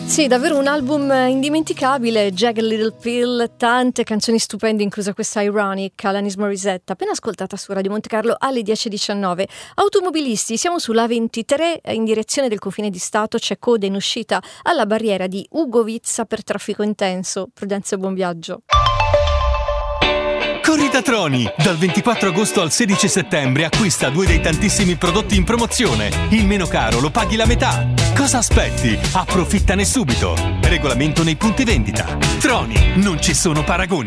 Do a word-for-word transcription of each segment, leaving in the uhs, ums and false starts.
Sì, davvero un album indimenticabile. Jagged Little Pill, tante canzoni stupende, inclusa questa Ironic, Alanis Morissette, appena ascoltata su Radio Monte Carlo alle dieci e diciannove. Automobilisti, siamo sulla ventitré in direzione del confine di Stato, c'è coda in uscita alla barriera di Ugovizza per traffico intenso. Prudenza e buon viaggio. Corrida Troni! Dal ventiquattro agosto al sedici settembre acquista due dei tantissimi prodotti in promozione. Il meno caro lo paghi la metà. Cosa aspetti? Approfittane subito. Regolamento nei punti vendita. Troni, non ci sono paragoni.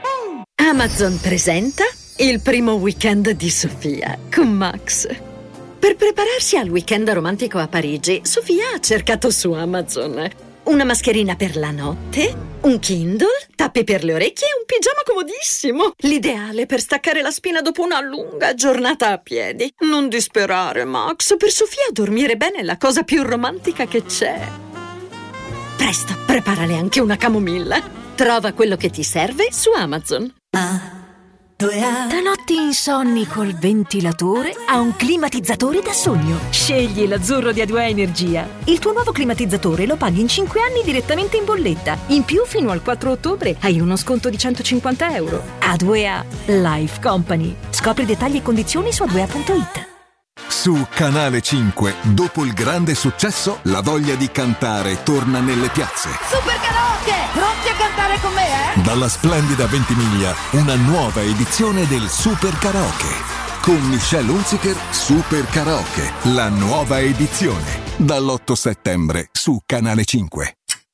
Amazon presenta il primo weekend di Sofia con Max. Per prepararsi al weekend romantico a Parigi, Sofia ha cercato su Amazon una mascherina per la notte, un Kindle, tappi per le orecchie e un pigiama comodissimo. L'ideale per staccare la spina dopo una lunga giornata a piedi. Non disperare, Max. Per Sofia dormire bene è la cosa più romantica che c'è. Presto, preparale anche una camomilla. Trova quello che ti serve su Amazon. Ah. Da notti insonni col ventilatore a un climatizzatore da sogno. Scegli l'azzurro di A due A Energia. Il tuo nuovo climatizzatore lo paghi in cinque anni direttamente in bolletta. In più, fino al quattro ottobre hai uno sconto di centocinquanta euro. A due A Life Company. Scopri dettagli e condizioni su a due a punto it. Su Canale cinque, dopo il grande successo, la voglia di cantare torna nelle piazze. Super Karaoke! Pronti a cantare con me, eh? Dalla splendida Ventimiglia, una nuova edizione del Super Karaoke. Con Michelle Hunziker, Super Karaoke, la nuova edizione. Dall'otto settembre su Canale cinque.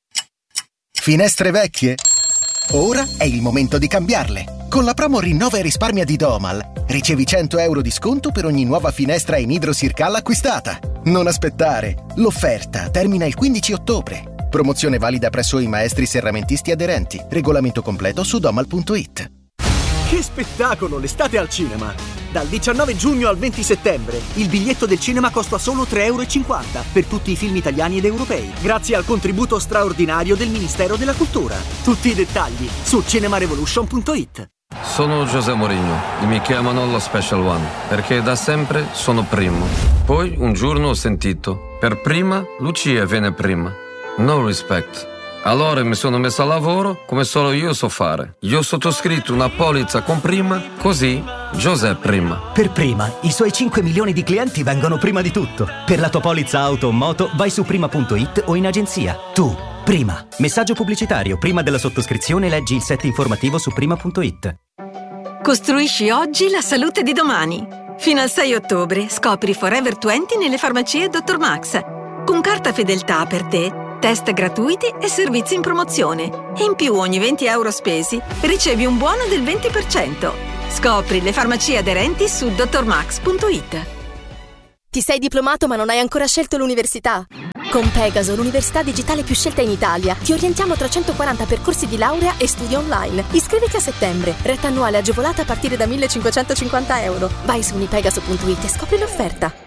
Finestre vecchie? Ora è il momento di cambiarle. Con la promo Rinnova e risparmia di Domal ricevi cento euro di sconto per ogni nuova finestra in idrosircal acquistata. Non aspettare. L'offerta termina il quindici ottobre. Promozione valida presso i maestri serramentisti aderenti. Regolamento completo su domal punto it. Che spettacolo l'estate al cinema! Dal diciannove giugno al venti settembre il biglietto del cinema costa solo tre e cinquanta euro per tutti i film italiani ed europei, grazie al contributo straordinario del Ministero della Cultura. Tutti i dettagli su cinema revolution punto it. Sono José Mourinho e mi chiamano lo Special One perché da sempre sono primo. Poi un giorno ho sentito: per prima Lucia viene prima. No respect. Allora mi sono messo a lavoro come solo io so fare. Io ho sottoscritto una polizza con Prima, così José Prima. Per Prima, i suoi cinque milioni di clienti vengono prima di tutto. Per la tua polizza auto o moto vai su prima punto it o in agenzia. Tu, Prima. Messaggio pubblicitario. Prima della sottoscrizione leggi il set informativo su prima punto it. Costruisci oggi la salute di domani. Fino al sei ottobre scopri Forever venti nelle farmacie dottor Max. Con carta fedeltà per te, test gratuiti e servizi in promozione. E in più ogni venti euro spesi ricevi un buono del venti per cento. Scopri le farmacie aderenti su dottor max punto it. Ti sei diplomato ma non hai ancora scelto l'università? Con Pegaso, l'università digitale più scelta in Italia, ti orientiamo tra centoquaranta percorsi di laurea e studi online. Iscriviti a settembre. Retta annuale agevolata a partire da millecinquecentocinquanta euro. Vai su unipegaso punto it e scopri l'offerta.